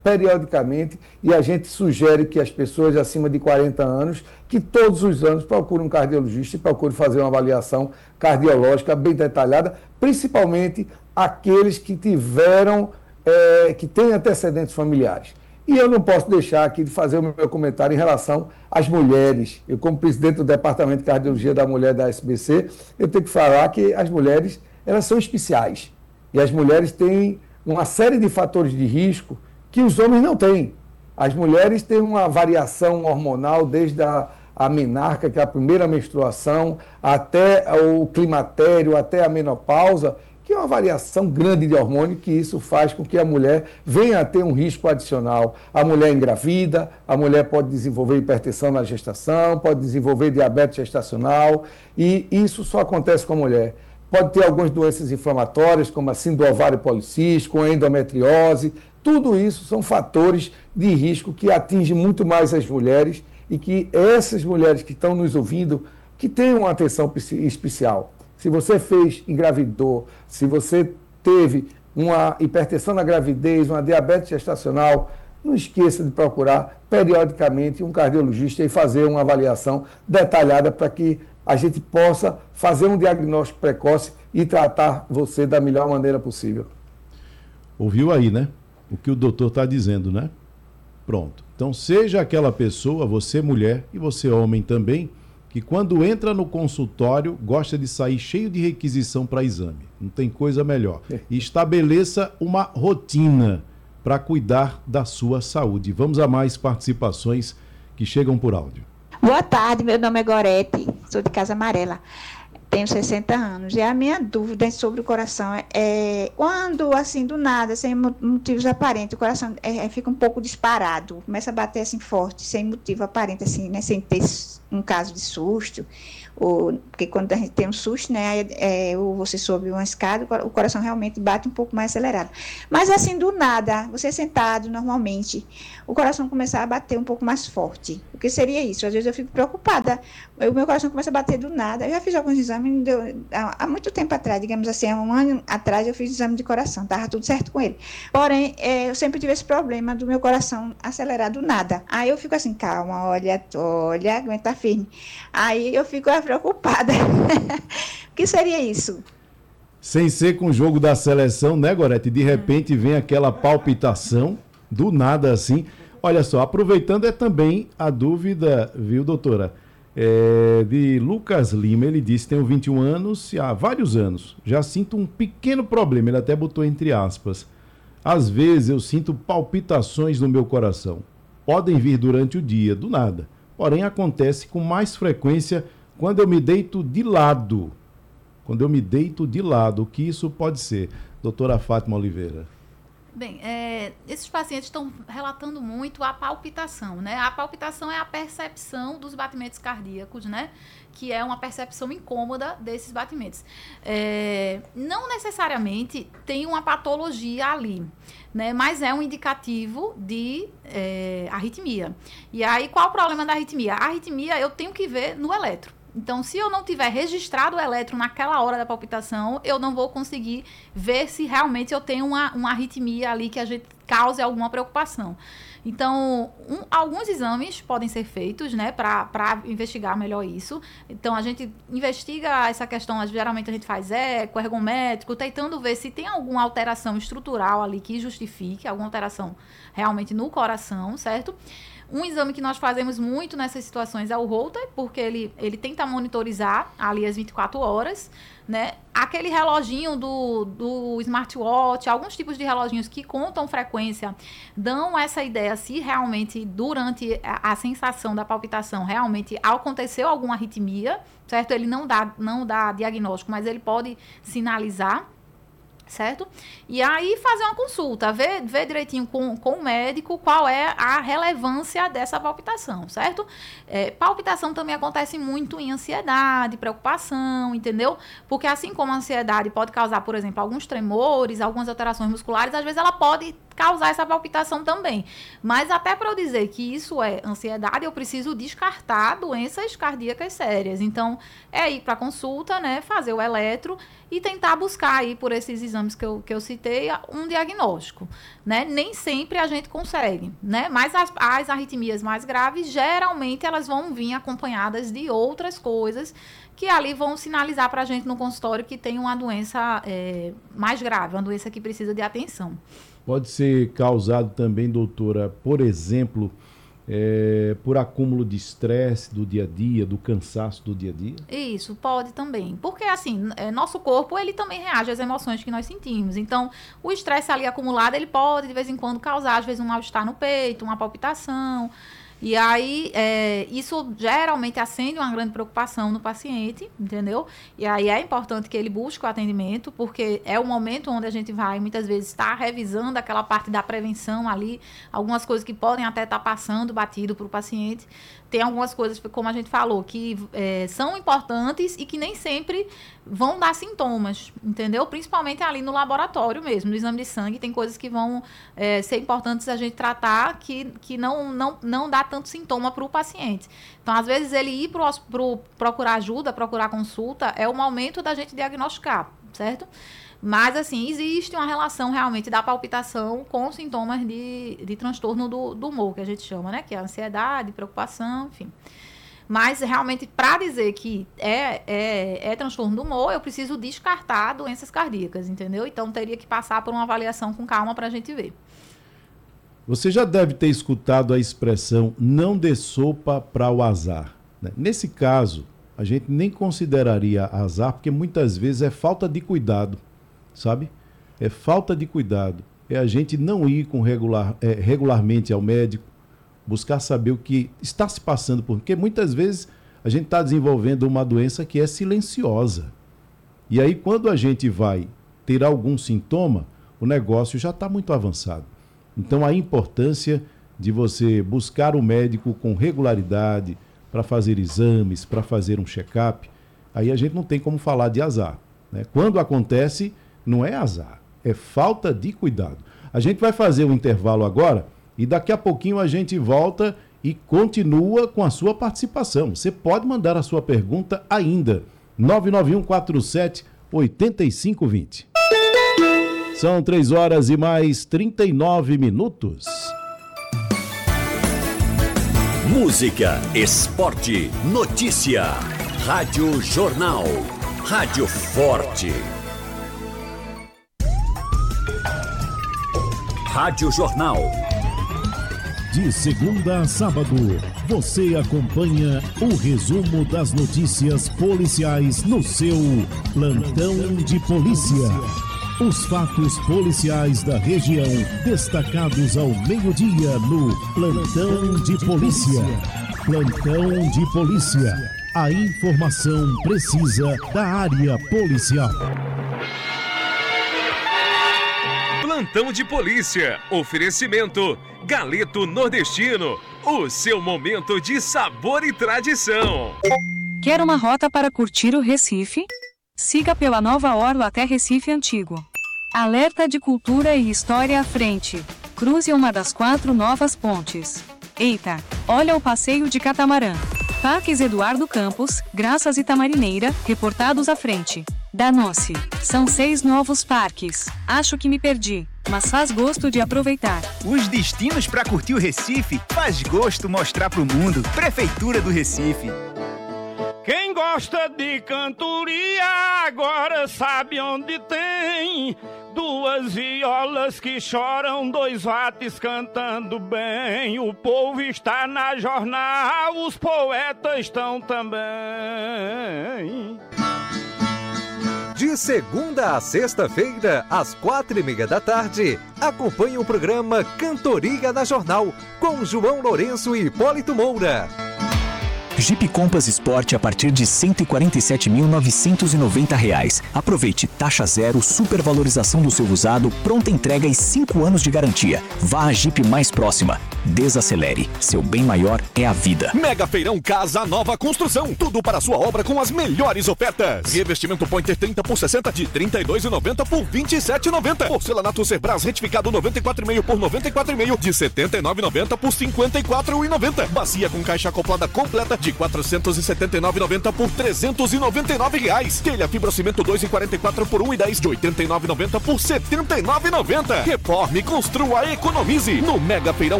periodicamente, e a gente sugere que as pessoas acima de 40 anos, que todos os anos procurem um cardiologista e procurem fazer uma avaliação cardiológica bem detalhada, principalmente aqueles que que têm antecedentes familiares. E eu não posso deixar aqui de fazer o meu comentário em relação às mulheres. Eu, como presidente do Departamento de Cardiologia da Mulher da SBC, eu tenho que falar que as mulheres, elas são especiais. E as mulheres têm uma série de fatores de risco que os homens não têm. As mulheres têm uma variação hormonal desde a menarca, que é a primeira menstruação, até o climatério, até a menopausa, que é uma variação grande de hormônio, que isso faz com que a mulher venha a ter um risco adicional. A mulher engravida, a mulher pode desenvolver hipertensão na gestação, pode desenvolver diabetes gestacional, e isso só acontece com a mulher. Pode ter algumas doenças inflamatórias, como a síndrome do ovário policístico, a endometriose. Tudo isso são fatores de risco que atingem muito mais as mulheres e que essas mulheres que estão nos ouvindo, que tenham uma atenção especial. Se você engravidou, se você teve uma hipertensão na gravidez, uma diabetes gestacional, não esqueça de procurar periodicamente um cardiologista e fazer uma avaliação detalhada para que a gente possa fazer um diagnóstico precoce e tratar você da melhor maneira possível. Ouviu aí, né? O que o doutor está dizendo, né? Pronto. Então, seja aquela pessoa, você mulher e você homem também, que quando entra no consultório gosta de sair cheio de requisição para exame. Não tem coisa melhor. E estabeleça uma rotina para cuidar da sua saúde. Vamos a mais participações que chegam por áudio. Boa tarde, meu nome é Gorete, sou de Casa Amarela, tenho 60 anos. E a minha dúvida sobre o coração é quando, assim, do nada, sem motivos aparentes, o coração fica um pouco disparado, começa a bater assim forte, sem motivo aparente, assim, né, sem ter um caso de susto, porque quando a gente tem um susto, né, ou você sobe uma escada, o coração realmente bate um pouco mais acelerado. Mas assim, do nada, você sentado normalmente, o coração começar a bater um pouco mais forte. O que seria isso? Às vezes eu fico preocupada, o meu coração começa a bater do nada. Eu já fiz alguns exames, há muito tempo atrás, digamos assim, há um ano atrás eu fiz exame de coração, estava tudo certo com ele. Porém, eu sempre tive esse problema do meu coração acelerar do nada. Aí eu fico assim, calma, olha, aguenta firme. Aí eu fico preocupada. O que seria isso? Sem ser com o jogo da seleção, né, Gorete? De repente vem aquela palpitação, do nada assim. Olha só, aproveitando também a dúvida, viu, doutora? De Lucas Lima, ele disse, tenho 21 anos, há vários anos, já sinto um pequeno problema, ele até botou entre aspas. Às vezes eu sinto palpitações no meu coração. Podem vir durante o dia, do nada. Porém, acontece com mais frequência quando eu me deito de lado. Quando eu me deito de lado, o que isso pode ser? Doutora Fátima Oliveira. Bem, esses pacientes estão relatando muito a palpitação, né? A palpitação é a percepção dos batimentos cardíacos, né? Que é uma percepção incômoda desses batimentos. Não necessariamente tem uma patologia ali, né? Mas é um indicativo de arritmia. E aí, qual o problema da arritmia? A arritmia eu tenho que ver no eletro. Então, se eu não tiver registrado o eletro naquela hora da palpitação, eu não vou conseguir ver se realmente eu tenho uma arritmia ali que a gente cause alguma preocupação. Então, alguns exames podem ser feitos, né, para investigar melhor isso. Então, a gente investiga essa questão, geralmente a gente faz eco, ergométrico, tentando ver se tem alguma alteração estrutural ali que justifique, alguma alteração realmente no coração, certo? Um exame que nós fazemos muito nessas situações é o Holter, porque ele tenta monitorizar ali as 24 horas, né? Aquele reloginho do smartwatch, alguns tipos de reloginhos que contam frequência, dão essa ideia se realmente, durante a sensação da palpitação, realmente aconteceu alguma arritmia, certo? Ele não dá diagnóstico, mas ele pode sinalizar, certo? E aí fazer uma consulta, ver direitinho com o médico qual é a relevância dessa palpitação, certo? Palpitação também acontece muito em ansiedade, preocupação, entendeu? Porque assim como a ansiedade pode causar, por exemplo, alguns tremores, algumas alterações musculares, às vezes ela pode causar essa palpitação também. Mas até para eu dizer que isso é ansiedade, eu preciso descartar doenças cardíacas sérias. Então, é ir para consulta, né, fazer o eletro e tentar buscar aí, por esses exames que eu citei, um diagnóstico, né? Nem sempre a gente consegue, né? Mas as arritmias mais graves, geralmente, elas vão vir acompanhadas de outras coisas que ali vão sinalizar para a gente no consultório que tem uma doença mais grave, uma doença que precisa de atenção. Pode ser causado também, doutora, por exemplo, por acúmulo de estresse do dia a dia, do cansaço do dia a dia? Isso, pode também. Porque, assim, nosso corpo, ele também reage às emoções que nós sentimos. Então, o estresse ali acumulado, ele pode, de vez em quando, causar, às vezes, um mal-estar no peito, uma palpitação. E aí, isso geralmente acende uma grande preocupação no paciente, entendeu? E aí é importante que ele busque o atendimento, porque é o momento onde a gente vai, muitas vezes, estar revisando aquela parte da prevenção ali, algumas coisas que podem até estar passando batido para o paciente. Tem algumas coisas, como a gente falou, que são importantes e que nem sempre vão dar sintomas, entendeu? Principalmente ali no laboratório mesmo, no exame de sangue, tem coisas que vão ser importantes a gente tratar que não dá tanto sintoma para o paciente. Então, às vezes, ele ir procurar ajuda, procurar consulta, é o momento da gente diagnosticar, certo? Mas, assim, existe uma relação realmente da palpitação com sintomas de transtorno do humor, que a gente chama, né? Que é ansiedade, preocupação, enfim. Mas, realmente, para dizer que é transtorno do humor, eu preciso descartar doenças cardíacas, entendeu? Então, teria que passar por uma avaliação com calma para a gente ver. Você já deve ter escutado a expressão não dê sopa para o azar, né? Nesse caso, a gente nem consideraria azar, porque muitas vezes é falta de cuidado, sabe? É falta de cuidado. É a gente não ir regularmente ao médico, buscar saber o que está se passando, porque muitas vezes a gente está desenvolvendo uma doença que é silenciosa. E aí, quando a gente vai ter algum sintoma, o negócio já está muito avançado. Então, a importância de você buscar o médico com regularidade para fazer exames, para fazer um check-up, aí a gente não tem como falar de azar, né? Quando acontece, não é azar, é falta de cuidado. A gente vai fazer um intervalo agora e daqui a pouquinho a gente volta e continua com a sua participação. Você pode mandar a sua pergunta ainda, 99147-8520. São 3 horas e mais 39 minutos. Música, esporte, notícia. Rádio Jornal. Rádio Forte. Rádio Jornal. De segunda a sábado, você acompanha o resumo das notícias policiais no seu Plantão de Polícia. Os fatos policiais da região, destacados ao meio-dia no Plantão de Polícia. Plantão de Polícia. A informação precisa da área policial. Plantão de Polícia. Oferecimento Galeto Nordestino. O seu momento de sabor e tradição. Quer uma rota para curtir o Recife? Siga pela Nova Orla até Recife Antigo. Alerta de cultura e história à frente. Cruze uma das 4 novas pontes. Eita, olha o passeio de catamarã. Parques Eduardo Campos, Graças e Tamarineira, reportados à frente. Danou-se. São 6 novos parques. Acho que me perdi, mas faz gosto de aproveitar. Os destinos para curtir o Recife faz gosto mostrar pro mundo. Prefeitura do Recife. Quem gosta de cantoria agora sabe onde tem 2 violas que choram, 2 vates cantando bem. O povo está na jornal, os poetas estão também. De segunda a sexta-feira, às 4:30 da tarde, acompanhe o programa Cantoria na Jornal, com João Lourenço e Hipólito Moura. Jeep Compass Sport a partir de R$ 147.990. Aproveite taxa zero, supervalorização do seu usado, pronta entrega e 5 anos de garantia. Vá à Jeep mais próxima. Desacelere. Seu bem maior é a vida. Mega Feirão Casa Nova Construção. Tudo para a sua obra com as melhores ofertas. Revestimento Pointer 30 por 60 de R$ 32,90 por R$ 27,90. Porcelanato Cerbras retificado 94,5 por R$ 94,5 de R$ 79,90 por R$ 54,90. Bacia com caixa acoplada completa de R$ 479,90 por R$ 399 reais. Telha fibrocimento 2,44 por R$ 1,10 de R$ 89,90 por R$ 79,90. Reforme, construa, economize. No Mega Feirão